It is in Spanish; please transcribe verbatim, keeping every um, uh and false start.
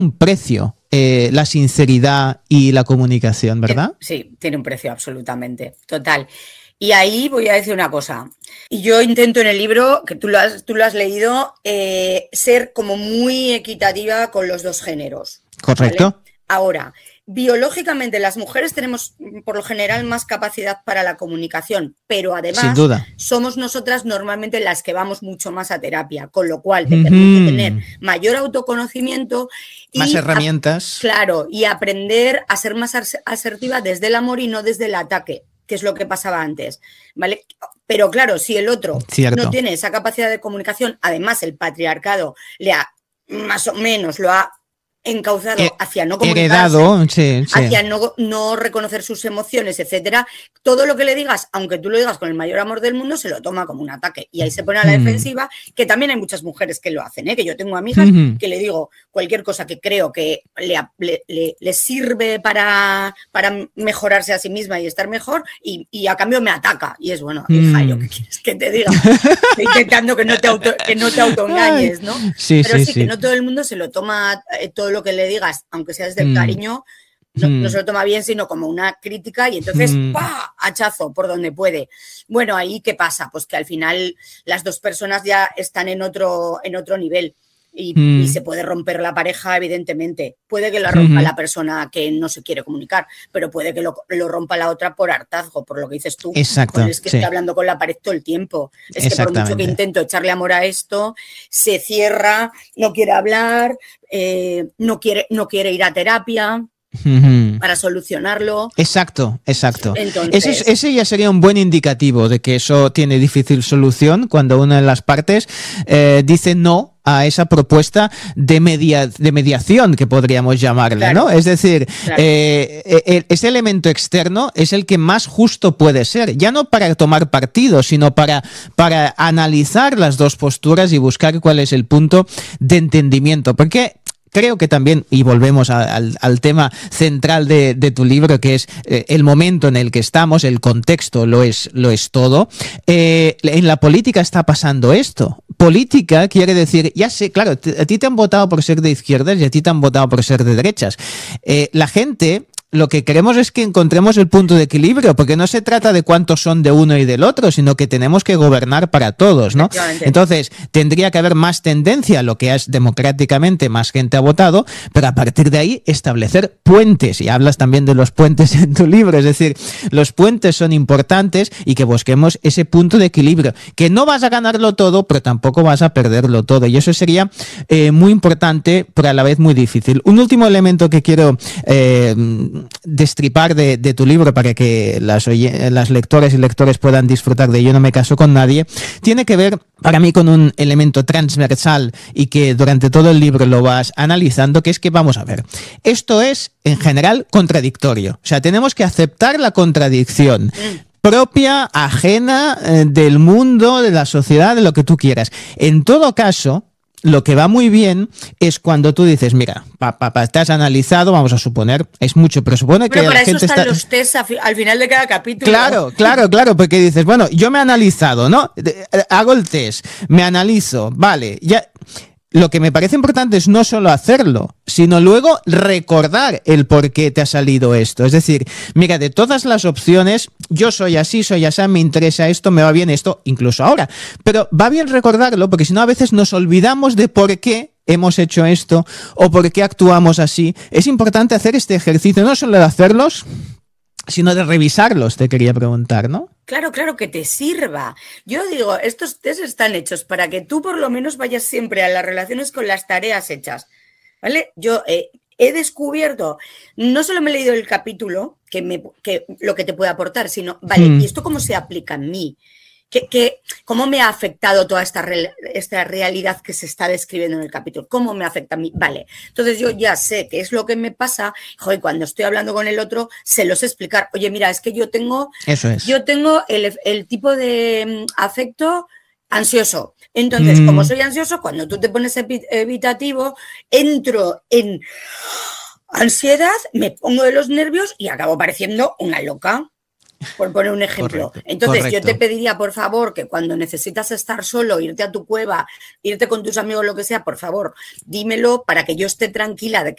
un precio eh, la sinceridad y la comunicación, ¿verdad? Sí, tiene un precio absolutamente, total. Y ahí voy a decir una cosa. Y yo intento en el libro, que tú lo has, tú lo has leído, eh, ser como muy equitativa con los dos géneros. Correcto. ¿Vale? Ahora, biológicamente las mujeres tenemos por lo general más capacidad para la comunicación, pero además Sin duda. somos nosotras normalmente las que vamos mucho más a terapia, con lo cual te permite uh-huh. tener mayor autoconocimiento y más herramientas. A, claro, y aprender a ser más asertiva desde el amor y no desde el ataque, que es lo que pasaba antes, ¿vale? Pero claro, si el otro Cierto. no tiene esa capacidad de comunicación, además el patriarcado le ha más o menos lo ha encauzado hacia no comunicarse, heredado, sí, sí. hacia no, no reconocer sus emociones, etcétera, todo lo que le digas, aunque tú lo digas con el mayor amor del mundo, se lo toma como un ataque y ahí se pone a la mm. defensiva, que también hay muchas mujeres que lo hacen, ¿eh? Que yo tengo amigas mm-hmm. que le digo cualquier cosa que creo que le, le, le, le sirve para, para mejorarse a sí misma y estar mejor y, y a cambio me ataca y es bueno, hija, mm. yo qué quieres que te diga, estoy intentando que no te auto, que no te autoengañes, ¿no? Sí, pero sí, sí, sí, que no todo el mundo se lo toma eh, todo lo que le digas, aunque sea desde el mm. cariño, no, mm. no se lo toma bien, sino como una crítica y entonces mm. ¡pah! Hachazo por donde puede. Bueno, ahí ¿qué pasa? Pues que al final las dos personas ya están en otro, en otro nivel y, mm. y se puede romper la pareja, evidentemente. Puede que la rompa mm-hmm. la persona que no se quiere comunicar, pero puede que lo, lo rompa la otra por hartazgo, por lo que dices tú. Exacto. Es que sí. estoy hablando con la pared todo el tiempo. Es que por mucho que intento echarle amor a esto, se cierra, no quiere hablar, eh, no quiere, no quiere ir a terapia. Uh-huh. Para solucionarlo. Exacto, exacto. Entonces, ese, ese ya sería un buen indicativo de que eso tiene difícil solución cuando una de las partes eh, dice no a esa propuesta de, media, de mediación que podríamos llamarle, claro. ¿no? Es decir, claro. eh, ese elemento externo es el que más justo puede ser, ya no para tomar partido, sino para, para analizar las dos posturas y buscar cuál es el punto de entendimiento, porque creo que también, y volvemos a, al, al tema central de, de tu libro, que es eh, el momento en el que estamos, el contexto lo es, lo es todo. Eh, en la política está pasando esto. Política quiere decir, ya sé, claro, a ti te han votado por ser de izquierdas y a ti te han votado por ser de derechas. Eh, la gente... Lo que queremos es que encontremos el punto de equilibrio, porque no se trata de cuántos son de uno y del otro, sino que tenemos que gobernar para todos, ¿no? Entonces, tendría que haber más tendencia a lo que es democráticamente, más gente ha votado, pero a partir de ahí establecer puentes, y hablas también de los puentes en tu libro, es decir, los puentes son importantes y que busquemos ese punto de equilibrio, que no vas a ganarlo todo, pero tampoco vas a perderlo todo, y eso sería eh, muy importante, pero a la vez muy difícil. Un último elemento que quiero... Eh, destripar de, de tu libro para que las, las lectoras y lectores puedan disfrutar de Yo no me caso con nadie, tiene que ver para mí con un elemento transversal y que durante todo el libro lo vas analizando, que es que vamos a ver, esto es en general contradictorio, o sea, tenemos que aceptar la contradicción propia, ajena eh, del mundo, de la sociedad, de lo que tú quieras. En todo caso, lo que va muy bien es cuando tú dices, mira, pa, pa, pa, te has analizado, vamos a suponer, es mucho, pero supone pero que para la eso gente están está... los test al final de cada capítulo. Claro, claro, claro, porque dices, bueno, yo me he analizado, ¿no? Hago el test, me analizo, vale, ya... Lo que me parece importante es no solo hacerlo, sino luego recordar el por qué te ha salido esto. Es decir, mira, de todas las opciones, yo soy así, soy así, me interesa esto, me va bien esto, incluso ahora. Pero va bien recordarlo, porque si no a veces nos olvidamos de por qué hemos hecho esto o por qué actuamos así. Es importante hacer este ejercicio, no solo de hacerlos, sino de revisarlos, te quería preguntar, ¿no? Claro, claro, que te sirva. Yo digo, estos test están hechos para que tú por lo menos vayas siempre a las relaciones con las tareas hechas, ¿vale? Yo eh, he descubierto, no solo me he leído el capítulo, que, me, que lo que te puede aportar, sino, vale, mm. ¿y esto cómo se aplica en mí? ¿Qué, qué, ¿Cómo me ha afectado toda esta, re, esta realidad que se está describiendo en el capítulo? ¿Cómo me afecta a mí? Vale, entonces yo ya sé qué es lo que me pasa. Joder, cuando estoy hablando con el otro, se lo sé explicar. Oye, mira, es que yo tengo, Eso es. yo tengo el, el tipo de afecto ansioso. Entonces, mm. como soy ansioso, cuando tú te pones evitativo, entro en ansiedad, me pongo de los nervios y acabo pareciendo una loca. Por poner un ejemplo. Correcto, Entonces, correcto. yo te pediría, por favor, que cuando necesitas estar solo, irte a tu cueva, irte con tus amigos, lo que sea, por favor, dímelo para que yo esté tranquila de que